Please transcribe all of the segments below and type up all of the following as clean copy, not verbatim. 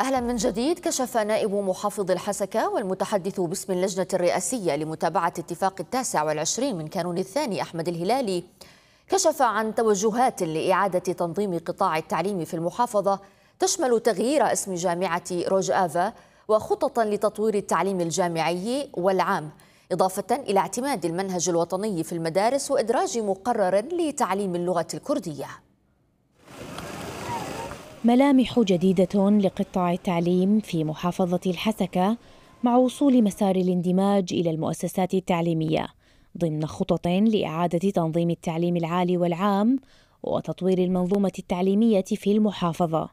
أهلا من جديد. كشف نائب محافظ الحسكة والمتحدث باسم اللجنة الرئاسية لمتابعة اتفاق 29 من كانون الثاني أحمد الهلالي كشف عن توجهات لإعادة تنظيم قطاع التعليم في المحافظة تشمل تغيير اسم جامعة روجافا وخططا لتطوير التعليم الجامعي والعام، إضافة إلى اعتماد المنهج الوطني في المدارس وإدراج مقرر لتعليم اللغة الكردية. ملامح جديدة لقطاع التعليم في محافظة الحسكة مع وصول مسار الاندماج إلى المؤسسات التعليمية ضمن خطط لإعادة تنظيم التعليم العالي والعام وتطوير المنظومة التعليمية في المحافظة.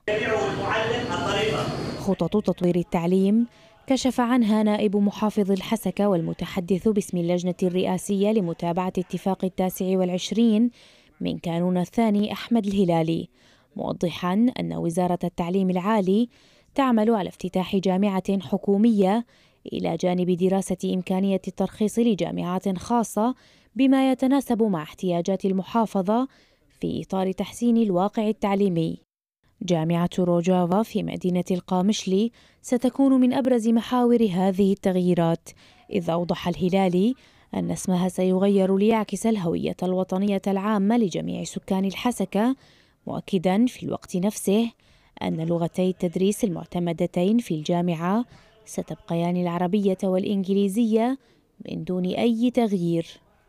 خطط تطوير التعليم كشف عنها نائب محافظ الحسكة والمتحدث باسم اللجنة الرئاسية لمتابعة اتفاق 29 من كانون الثاني أحمد الهلالي، موضحاً أن وزارة التعليم العالي تعمل على افتتاح جامعة حكومية إلى جانب دراسة إمكانية الترخيص لجامعات خاصة بما يتناسب مع احتياجات المحافظة في إطار تحسين الواقع التعليمي. جامعة روجافا في مدينة القامشلي ستكون من أبرز محاور هذه التغييرات، إذ أوضح الهلالي أن اسمها سيغير ليعكس الهوية الوطنية العامة لجميع سكان الحسكة، مؤكداً في الوقت نفسه أن لغتي التدريس المعتمدتين في الجامعة ستبقيان العربية والإنجليزية من دون أي تغيير.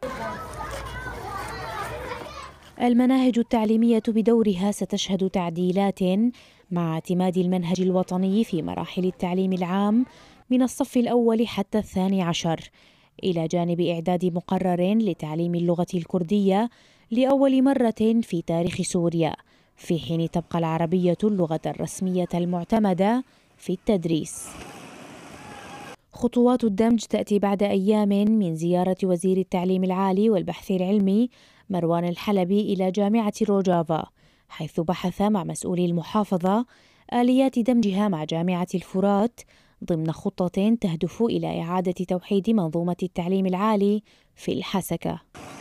المناهج التعليمية بدورها ستشهد تعديلات مع اعتماد المنهج الوطني في مراحل التعليم العام من الصف الأول حتى الثاني عشر، إلى جانب إعداد مقرر لتعليم اللغة الكردية لأول مرة في تاريخ سوريا، في حين تبقى العربية اللغة الرسمية المعتمدة في التدريس. خطوات الدمج تأتي بعد أيام من زيارة وزير التعليم العالي والبحث العلمي مروان الحلبي إلى جامعة روجافا، حيث بحث مع مسؤولي المحافظة آليات دمجها مع جامعة الفرات ضمن خطة تهدف إلى إعادة توحيد منظومة التعليم العالي في الحسكة.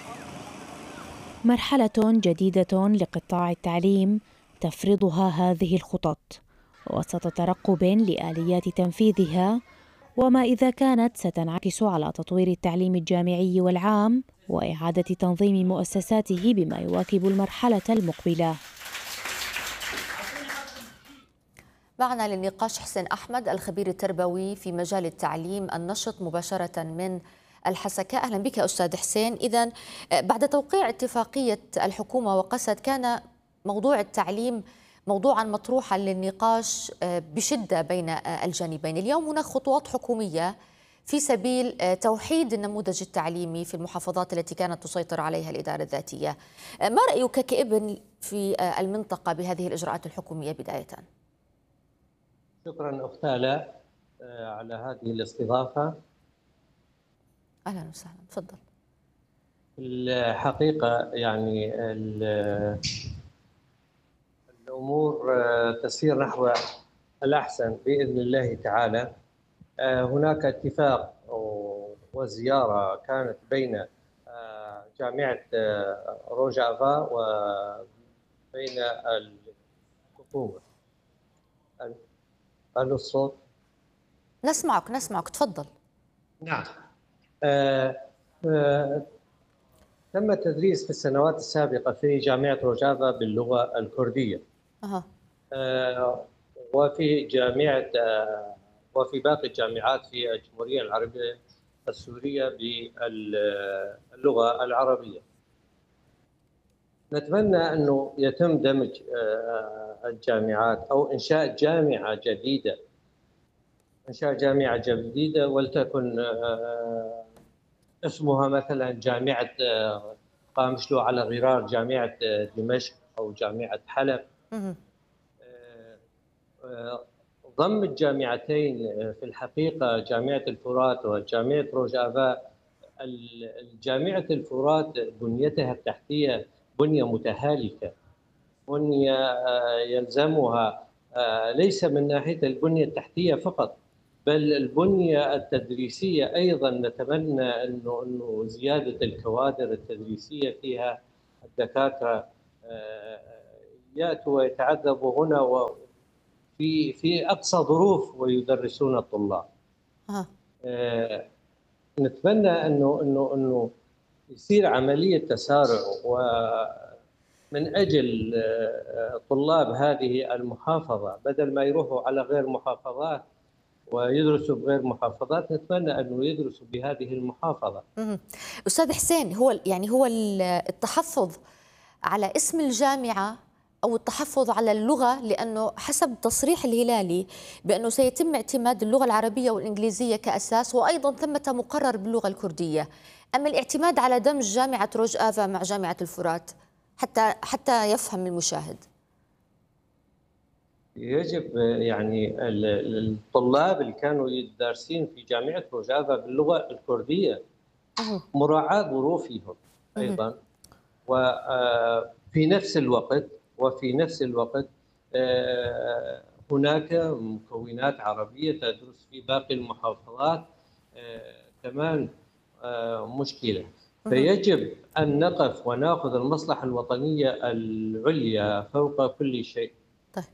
مرحلة جديدة لقطاع التعليم تفرضها هذه الخطط وسط ترقب لآليات تنفيذها، وما إذا كانت ستنعكس على تطوير التعليم الجامعي والعام وإعادة تنظيم مؤسساته بما يواكب المرحلة المقبلة. معنا للنقاش حسين أحمد الخبير التربوي في مجال التعليم النشط مباشرة من الحسكة. أهلا بك أستاذ حسين. إذن بعد توقيع اتفاقية الحكومة وقسد كان موضوع التعليم موضوعا مطروحا للنقاش بشدة بين الجانبين. اليوم هناك خطوات حكومية في سبيل توحيد النموذج التعليمي في المحافظات التي كانت تسيطر عليها الإدارة الذاتية. ما رأيك كابن في المنطقة بهذه الإجراءات الحكومية بداية؟ شكرا أخت آلاء على هذه الاستضافة. أهلا وسهلا، تفضل. الحقيقة يعني الأمور تسير نحو الأحسن بإذن الله تعالى. هناك اتفاق وزيارة كانت بين جامعة روجافا وبين الحكومة. ألو الصوت؟ نسمعك تفضل. نعم. تم التدريس في السنوات السابقة في جامعة روجافا باللغة الكردية. وفي جامعة وفي باقي الجامعات في الجمهورية العربية السورية باللغة العربية. نتمنى أنه يتم دمج الجامعات أو إنشاء جامعة جديدة ولتكن اسمها مثلا جامعة قامشلو على غرار جامعة دمشق أو جامعة حلب. ضم الجامعتين في الحقيقة جامعة الفرات وجامعة روجافا. الجامعة الفرات بنيتها التحتية بنية متهالكة، بنية يلزمها ليس من ناحية البنية التحتية فقط بل البنية التدريسية أيضا. نتمنى أنه زيادة الكوادر التدريسية فيها، الدكاترة يأتوا ويتعذبوا هنا في أقصى ظروف ويدرسون الطلاب. ها. نتمنى انه يصير عمليه تسارع ومن اجل طلاب هذه المحافظه، بدل ما يروحوا على غير محافظات ويدرسوا بغير محافظات، نتمنى انه يدرسوا بهذه المحافظه. استاذ حسين، هو التحفظ على اسم الجامعه أو التحفظ على اللغة، لأنه حسب تصريح الهلالي بأنه سيتم اعتماد اللغة العربية والإنجليزية كأساس، وأيضا ثمة مقرر باللغة الكردية. أما الاعتماد على دمج جامعة روج آفا مع جامعة الفرات حتى يفهم المشاهد. يجب يعني الطلاب اللي كانوا دارسين في جامعة روج آفا باللغة الكردية مراعاة ظروفهم أيضا، وفي نفس الوقت هناك مكونات عربية تدرس في باقي المحافظات كمان مشكلة. فيجب أن نقف ونأخذ المصلحة الوطنية العليا فوق كل شيء. طيب.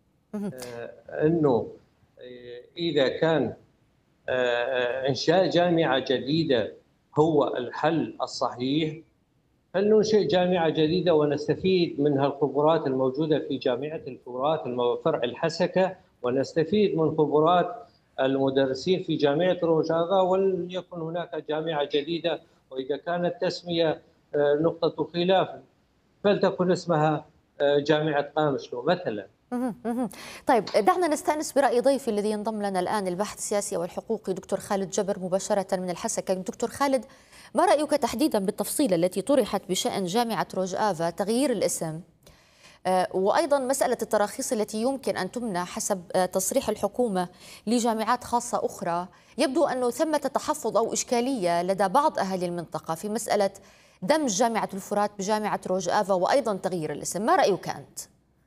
أنه إذا كان إنشاء جامعة جديدة هو الحل الصحيح، فلننشئ جامعة جديدة ونستفيد من الخبرات الموجودة في جامعة الفرات فرع الحسكة، ونستفيد من خبرات المدرسين في جامعة روج آفا، وليكن هناك جامعة جديدة. وإذا كانت تسمية نقطة خلاف فلتكن اسمها جامعة قامشلو مثلا. طيب، دعنا نستأنس برأي ضيفي الذي ينضم لنا الآن، الباحث السياسي والحقوقي دكتور خالد جبر مباشرة من الحسكة. دكتور خالد، ما رأيك تحديدا بالتفصيلة التي طرحت بشأن جامعة روج آفا تغيير الاسم، وأيضا مسألة التراخيص التي يمكن أن تمنع حسب تصريح الحكومة لجامعات خاصة أخرى؟ يبدو أنه ثمة تحفظ أو إشكالية لدى بعض أهالي المنطقة في مسألة دمج جامعة الفرات بجامعة روج آفا وأيضا تغيير الاسم. ما رأيك أنت؟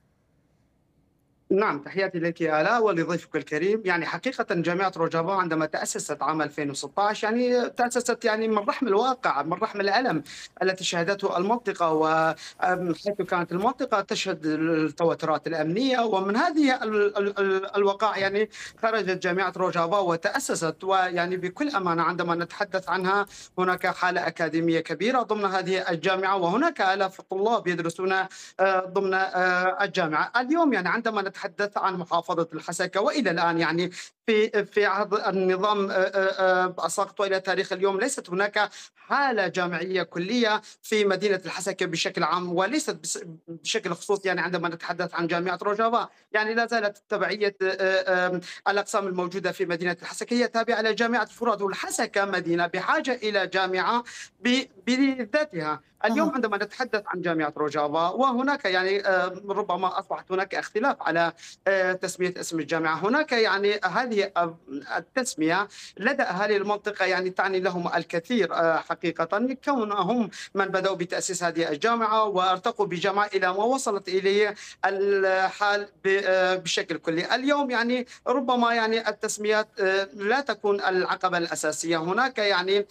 نعم، تحياتي لك يا آلاء ولضيفك الكريم. يعني حقيقة جامعة روج آفا عندما تأسست عام 2016 يعني تأسست يعني من رحم الواقع، من رحم الألم التي شهدته المنطقة، وحيث كانت المنطقة تشهد التوترات الأمنية، ومن هذه الوقائع يعني خرجت جامعة روج آفا وتأسست. ويعني بكل أمانة عندما نتحدث عنها هناك حالة أكاديمية كبيرة ضمن هذه الجامعة، وهناك آلاف الطلاب يدرسون ضمن الجامعة. اليوم يعني عندما نتحدث عن محافظة الحسكة وإلى الآن يعني في عهد النظام أساقط إلى تاريخ اليوم ليست هناك حالة جامعية كلية في مدينة الحسكة بشكل عام، وليست بشكل خصوصي. يعني عندما نتحدث عن جامعة روج آفا يعني لا زالت تبعية الأقسام الموجودة في مدينة الحسكة هي تابعة لجامعة الفرات، والحسكة مدينة بحاجة إلى جامعة بذاتها. اليوم عندما نتحدث عن جامعة روج آفا وهناك يعني ربما أصبحت هناك اختلاف على تسمية اسم الجامعة. هناك يعني هذه التسمية لدى أهالي المنطقة يعني تعني لهم الكثير حقيقة، كونهم من بدأوا بتأسيس هذه الجامعة وارتقوا بجامعة إلى ما وصلت إليه الحال بشكل كلي. اليوم يعني ربما يعني التسميات لا تكون العقبة الأساسية. هناك يعني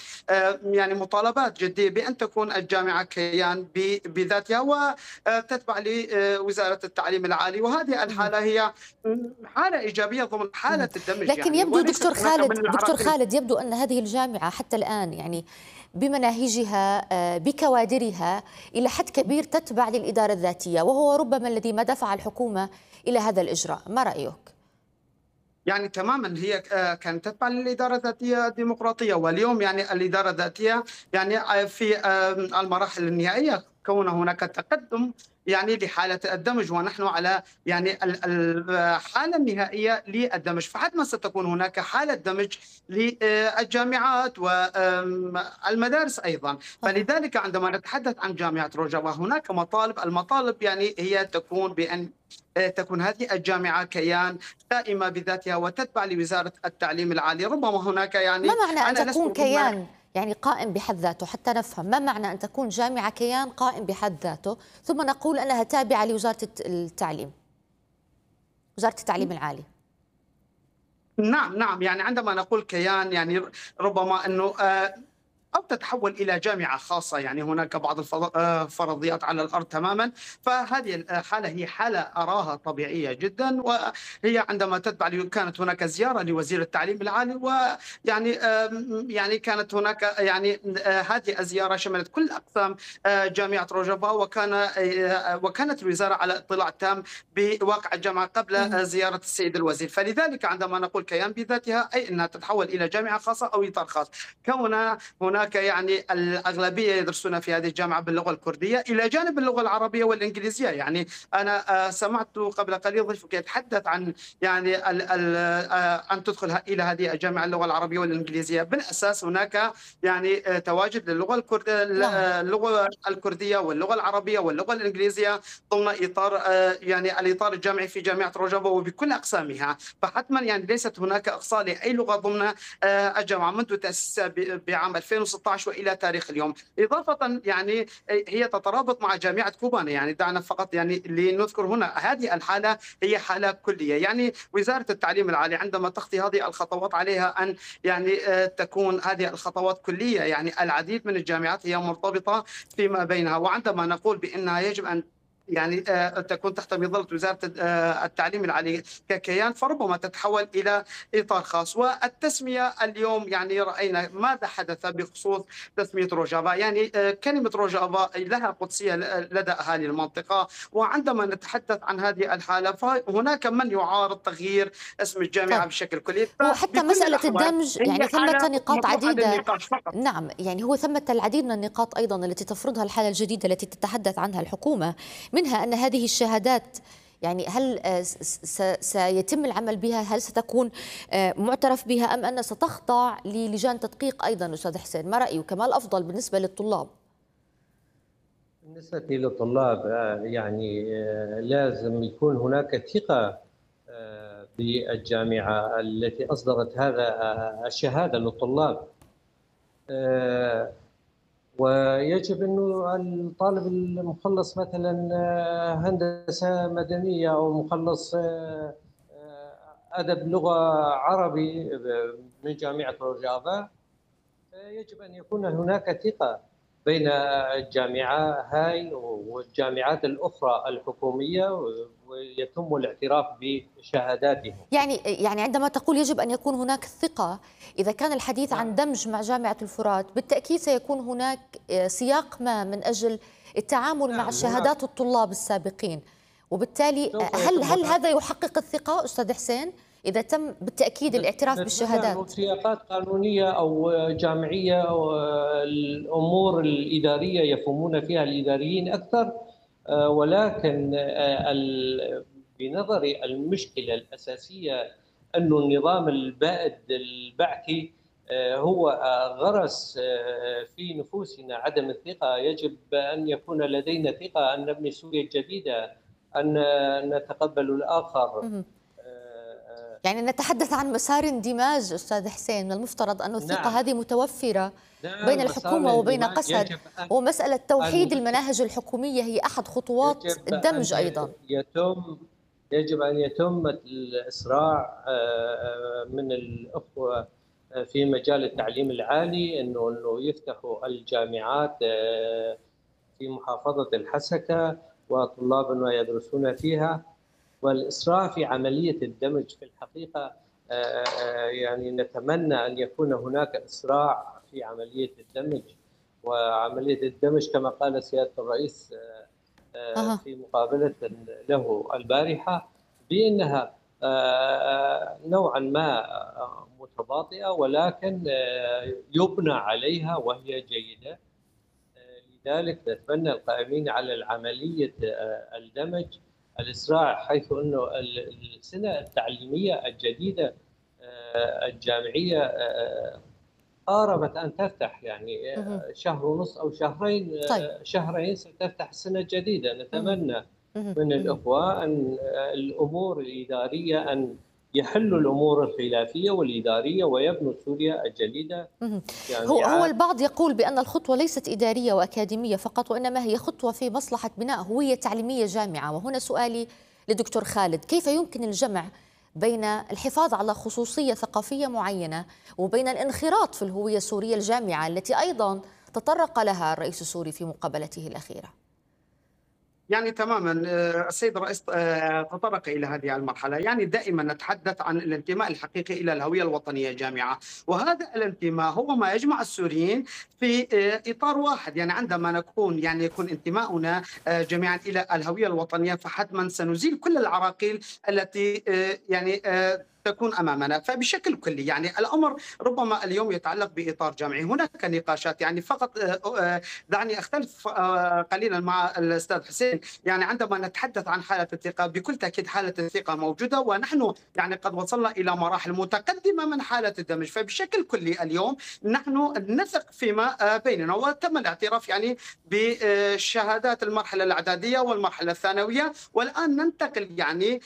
مطالبات جدية بأن تكون الجامعة كيان بذاتها وتتبع لوزارة التعليم العالي، وهذه الحالة هي حالة إيجابية ضمن حالة الدمج. لكن يعني يبدو دكتور خالد يبدو أن هذه الجامعة حتى الآن يعني بمناهجها بكوادرها إلى حد كبير تتبع للإدارة الذاتية، وهو ربما الذي ما دفع الحكومة إلى هذا الإجراء. ما رأيك؟ يعني تماما هي كانت تتبع للإدارة الذاتية الديمقراطية، واليوم يعني الإدارة الذاتية يعني في المراحل النهائية كون هناك تقدم يعني لحالة الدمج، ونحن على يعني الحالة النهائية للدمج، فحتما ستكون هناك حالة دمج للجامعات والمدارس أيضا. فلذلك عندما نتحدث عن جامعة روج آفا هناك المطالب يعني هي تكون بأن تكون هذه الجامعة كيان قائمة بذاتها وتتبع لوزارة التعليم العالي. ربما هناك يعني ما معنى أن تكون كيان يعني قائم بحد ذاته؟ حتى نفهم ما معنى أن تكون جامعة كيان قائم بحد ذاته ثم نقول أنها تابعة لوزارة التعليم، وزارة التعليم العالي. نعم يعني عندما نقول كيان يعني ربما أنه أو تتحول إلى جامعة خاصة، يعني هناك بعض الفرضيات على الأرض تماما. فهذه الحالة هي حالة أراها طبيعية جدا، وهي عندما تتبع كانت هناك زيارة لوزير التعليم العالي، ويعني يعني كانت هناك يعني هذه الزيارة شملت كل أقسام جامعة روجافا، وكانت الوزارة على اطلاع تام بواقع الجامعة قبل زيارة السيد الوزير. فلذلك عندما نقول كيان بذاتها أي أنها تتحول إلى جامعة خاصة أو إطار خاص. كون هناك يعني الأغلبية يدرسون في هذه الجامعة باللغة الكردية إلى جانب اللغة العربية والإنجليزية. يعني أنا سمعت قبل قليل ضيفك يتحدث عن يعني أن تدخل إلى هذه الجامعة اللغة العربية والإنجليزية. بالأساس هناك يعني تواجد للغة نعم. اللغة الكردية واللغة العربية واللغة الإنجليزية ضمن إطار يعني الإطار الجامعي في جامعة روجافا وبكل أقسامها. فحتما يعني ليست هناك إقصاء لأي لغة ضمن الجامعة منذ تأسيسها بعام 2016 وإلى تاريخ اليوم. إضافة يعني هي تترابط مع جامعة كوبانا. يعني دعنا فقط يعني لنذكر هنا هذه الحالة هي حالة كلية. يعني وزارة التعليم العالي عندما تخطي هذه الخطوات عليها أن يعني تكون هذه الخطوات كلية. يعني العديد من الجامعات هي مرتبطة فيما بينها، وعندما نقول بأنها يجب أن يعني تكون تحت مظلة وزارة التعليم العالي ككيان، فربما تتحول إلى إطار خاص. والتسمية اليوم يعني رأينا ماذا حدث بخصوص تسمية روجافا. يعني كلمة روجافا لها قدسية لدى أهالي المنطقة. وعندما نتحدث عن هذه الحالة فهناك من يعارض تغيير اسم طيب، الجامعة بشكل كلي. هو حتى فبكل مسألة الأحوال الدمج هي يعني ثمة حالة نقاط مطروحة عديدة. للنقاش فقط. نعم، يعني هو ثمة العديد من النقاط أيضا التي تفرضها الحالة الجديدة التي تتحدث عنها الحكومة، منها أن هذه الشهادات يعني هل سيتم العمل بها؟ هل ستكون معترف بها أم أن ستخضع للجان تدقيق أيضا؟ أستاذ حسين، ما رأيه كما الأفضل بالنسبة للطلاب؟ بالنسبة للطلاب يعني لازم يكون هناك ثقة بالجامعة التي أصدرت هذا الشهادة للطلاب. ويجب أنه الطالب المخلص مثلا هندسة مدنية أو مخلص أدب لغة عربي من جامعة روجافا، يجب أن يكون هناك ثقة بين الجامعة هاي والجامعات الأخرى الحكومية ويتم الاعتراف بشهاداتهم. يعني عندما تقول يجب أن يكون هناك ثقة، إذا كان الحديث عن دمج مع جامعة الفرات بالتأكيد سيكون هناك سياق ما من أجل التعامل مع شهادات الطلاب السابقين، وبالتالي هل هذا يحقق الثقة أستاذ حسين إذا تم بالتأكيد الاعتراف بالشهادات؟ سياقات قانونية أو جامعية أو الأمور الإدارية يفهمون فيها الإداريين أكثر. ولكن بنظري المشكلة الأساسية أن النظام البائد البعثي هو غرس في نفوسنا عدم الثقة. يجب أن يكون لدينا ثقة أن نبني سوريا الجديدة، أن نتقبل الآخر. يعني نتحدث عن مسار اندماج أستاذ حسين، من المفترض أن الثقة هذه متوفرة بين الحكومة وبين قسد، ومسألة توحيد المناهج الحكومية هي أحد خطوات الدمج أيضا. يجب أن يتم الإسراع من الأخوة في مجال التعليم العالي أنه يفتحوا الجامعات في محافظة الحسكة وطلابنا يدرسون فيها، والإسراع في عملية الدمج. في الحقيقة يعني نتمنى أن يكون هناك إسراع في عملية الدمج. وعملية الدمج كما قال سيادة الرئيس في مقابلة له البارحة بأنها نوعا ما متباطئة ولكن يبنى عليها وهي جيدة. لذلك نتمنى القائمين على عملية الدمج الإسراع، حيث أنه السنة التعليمية الجديدة الجامعية قاربت أن تفتح، يعني شهر ونصف أو شهرين. طيب. شهرين ستفتح السنة الجديدة. نتمنى من الأخوة أن الأمور الإدارية أن يحلوا الأمور الخلافية والإدارية ويبنوا سوريا الجديدة. هو البعض يقول بأن الخطوة ليست إدارية وأكاديمية فقط، وإنما هي خطوة في مصلحة بناء هوية تعليمية جامعة. وهنا سؤالي لدكتور خالد، كيف يمكن الجمع بين الحفاظ على خصوصية ثقافية معينة وبين الانخراط في الهوية السورية الجامعة التي أيضا تطرق لها الرئيس السوري في مقابلته الأخيرة؟ يعني تماما السيد الرئيس تطرق الى هذه المرحله، يعني دائما نتحدث عن الانتماء الحقيقي الى الهويه الوطنيه الجامعه، وهذا الانتماء هو ما يجمع السوريين في اطار واحد. يعني عندما نكون يعني يكون انتماؤنا جميعا الى الهويه الوطنيه، فحتما سنزيل كل العراقيل التي يعني تكون امامنا. فبشكل كلي يعني الامر ربما اليوم يتعلق باطار جامعي، هناك نقاشات يعني فقط دعني اختلف قليلا مع الاستاذ حسين. يعني عندما نتحدث عن حاله الثقه، بكل تاكيد حاله الثقه موجوده، ونحن يعني قد وصلنا الى مراحل متقدمه من حاله الدمج. فبشكل كلي اليوم نحن نثق فيما بيننا، وتم الاعتراف يعني بشهادات المرحله الاعداديه والمرحله الثانويه، والان ننتقل يعني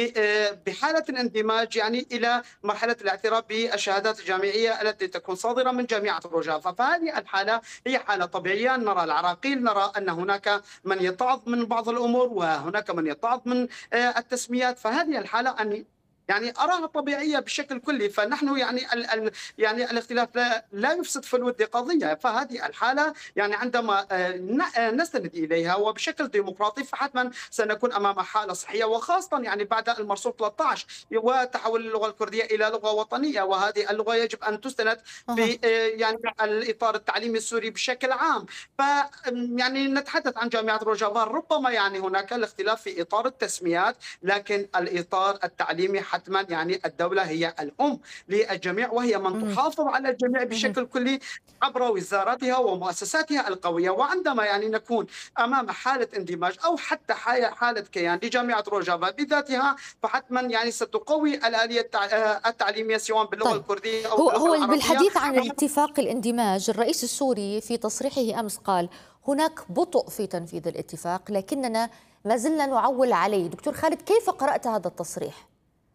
بحاله الاندماج يعني الى مرحله الاعتراف بالشهادات الجامعيه التي تكون صادره من جامعه الرجافه. فهذه الحاله هي حاله طبيعيه، نرى العراقيل، نرى ان هناك من يتعظ من بعض الامور وهناك من يتعظ من التسميات. فهذه الحاله ان يعني اراها طبيعيه بشكل كلي. فنحن يعني يعني الاختلاف لا يفسد في الود قضيه. فهذه الحاله يعني عندما نستند اليها وبشكل ديمقراطي، فحتما سنكون امام حاله صحيه، وخاصه يعني بعد المرسوم 13 وتحول اللغه الكرديه الى لغه وطنيه، وهذه اللغه يجب ان تستند في يعني الاطار التعليمي السوري بشكل عام. ف يعني نتحدث عن جامعه روجافار، ربما يعني هناك الاختلاف في اطار التسميات، لكن الاطار التعليمي حتما يعني الدوله هي الام للجميع، وهي من تحافظ على الجميع بشكل كلي عبر وزاراتها ومؤسساتها القويه. وعندما يعني نكون امام حاله اندماج او حتى حاله كيان لجامعه روجافا بذاتها، فحتما يعني ستقوي الاليه التعليميه سواء باللغه طيب، الكرديه او باللغه هو العربيه. بالحديث عن اتفاق الاندماج، الرئيس السوري في تصريحه أمس قال هناك بطء في تنفيذ الاتفاق لكننا ما زلنا نعول عليه. دكتور خالد، كيف قرأت هذا التصريح؟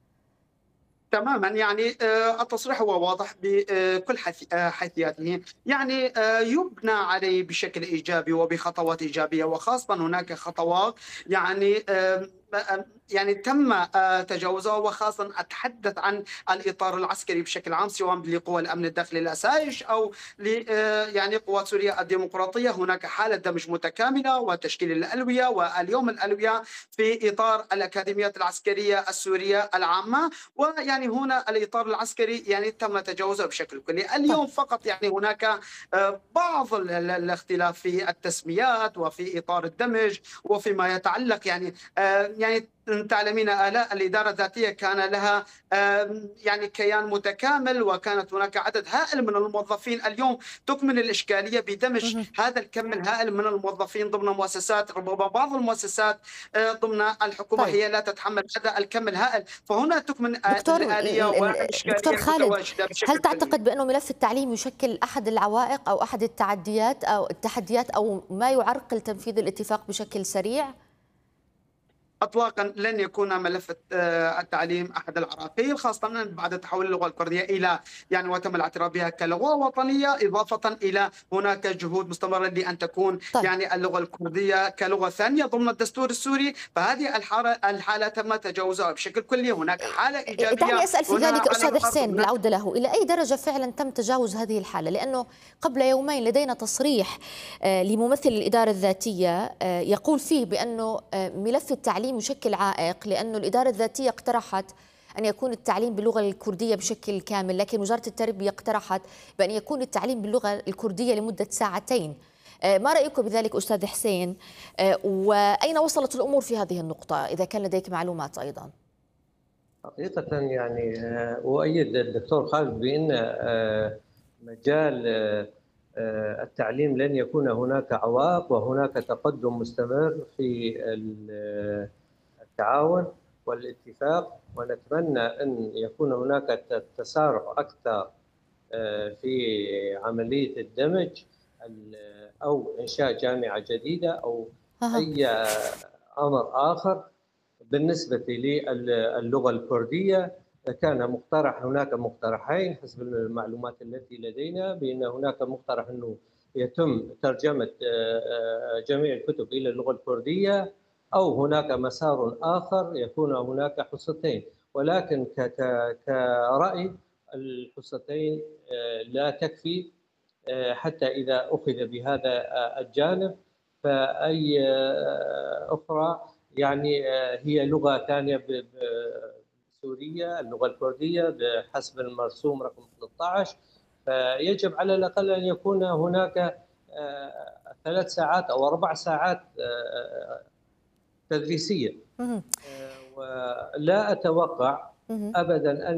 تماما، يعني التصريح هو واضح بكل حيثياته. يعني يبنى عليه بشكل ايجابي وبخطوات ايجابيه، وخاصه هناك خطوات يعني يعني تم تجاوزها، وخاصه اتحدث عن الاطار العسكري بشكل عام سواء لقوى الامن الداخلي الاسايش او يعني قوات سوريا الديمقراطيه. هناك حاله دمج متكامله وتشكيل الالويه، واليوم الالويه في اطار الاكاديميات العسكريه السوريه العامه، ويعني هنا الاطار العسكري يعني تم تجاوزه بشكل كلي. طيب. اليوم فقط يعني هناك بعض الاختلاف في التسميات وفي اطار الدمج وفيما يتعلق يعني تعلمين آلاء الإدارة الذاتية كان لها يعني كيان متكامل، وكانت هناك عدد هائل من الموظفين. اليوم تكمن الإشكالية بدمج هذا الكم الهائل من الموظفين ضمن مؤسسات، ربما بعض المؤسسات ضمن الحكومة طيب هي لا تتحمل هذا الكم الهائل، فهنا تكمن دكتور الآلية دكتور والإشكالية خالد، المتواجدة هل بشكل كلي. تعتقد بأنه ملف التعليم يشكل أحد العوائق أو أحد التحديات أو ما يعرقل تنفيذ الاتفاق بشكل سريع؟ اطلاقا لن يكون ملف التعليم احد العراقيل، خاصه بعد تحول اللغه الكرديه الى يعني وتم الاعتراف بها كلغه وطنيه، اضافه الى هناك جهود مستمره لان تكون طيب. يعني اللغه الكرديه كلغه ثانيه ضمن الدستور السوري. فهذه الحاله تم تجاوزها بشكل كلي. هناك حاله دعني ايجابيه أسأل في هنا ذلك على أستاذ الارض. حسين بالعودة له، إلى أي درجة فعلا تم تجاوز هذه الحالة؟ لأنه قبل يومين لدينا تصريح لممثل الإدارة الذاتية يقول فيه بأنه ملف التعليم يشكل عائق، لأنه الإدارة الذاتية اقترحت أن يكون التعليم باللغة الكردية بشكل كامل، لكن وزارة التربية اقترحت بأن يكون التعليم باللغة الكردية لمدة ساعتين. ما رأيك بذلك أستاذ حسين؟ وأين وصلت الأمور في هذه النقطة إذا كان لديك معلومات أيضا؟ حقيقة يعني أؤيد الدكتور خالد بأن مجال التعليم لن يكون هناك عوائق، وهناك تقدم مستمر في التعاون والاتفاق، ونتمنى أن يكون هناك تسارع أكثر في عملية الدمج أو إنشاء جامعة جديدة أو أي أمر آخر. بالنسبة للغة الكردية كان مقترح، هناك مقترحين حسب المعلومات التي لدينا، بأن هناك مقترح أنه يتم ترجمة جميع الكتب إلى اللغة الكردية، أو هناك مسار آخر يكون هناك حصتين. ولكن كرأي الحصتين لا تكفي، حتى إذا أخذ بهذا الجانب فأي أخرى يعني هي لغة ثانية بسوريا، اللغة الكردية بحسب المرسوم رقم 13. فيجب على الأقل أن يكون هناك 3 ساعات أو 4 ساعات تدريسية. ولا أتوقع أبدا أن